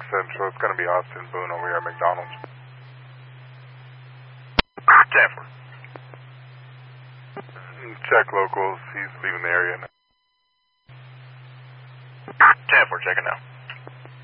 Central. It's going to be Austin Boone over here at McDonald's. 10-4. Check locals. He's leaving the area now. 10-4, checking now.